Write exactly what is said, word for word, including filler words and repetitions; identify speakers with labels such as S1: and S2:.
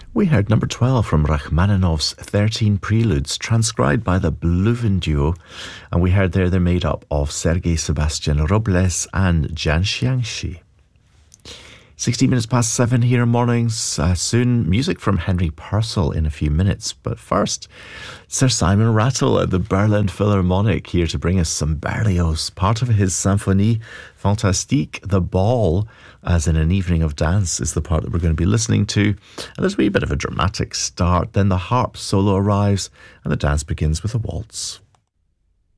S1: We heard number twelve from Rachmaninoff's thirteen Preludes, transcribed by the Bluevin Duo, and we heard there they're made up of Sergei Sebastian Robles and Jian Xiangxi. sixteen minutes past seven here in mornings. Uh, soon, music from Henry Purcell in a few minutes. But first, Sir Simon Rattle at the Berlin Philharmonic here to bring us some Berlioz, part of his Symphonie Fantastique. The Ball, as in An Evening of Dance, is the part that we're going to be listening to. And there's a wee bit of a dramatic start. Then the harp solo arrives and the dance begins with a waltz.